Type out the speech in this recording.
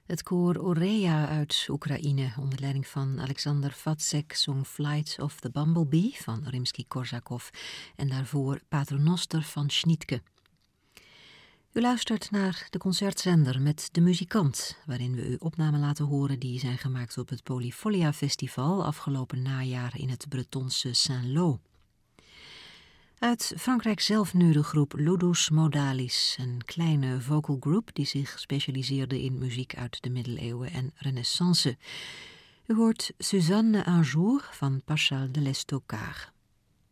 Het koor Oreya uit Oekraïne onder leiding van Alexander Vatsek zong Flight of the Bumblebee van Rimsky-Korsakov en daarvoor Paternoster van Schnitke. U luistert naar de concertzender met De Muzikant, waarin we u opnamen laten horen die zijn gemaakt op het Polyfolia Festival afgelopen najaar in het Bretonse Saint-Lô. Uit Frankrijk zelf nu de groep Ludus Modalis, een kleine vocal group die zich specialiseerde in muziek uit de middeleeuwen en renaissance. U hoort Suzanne un jour van Paschal de l'Estocard.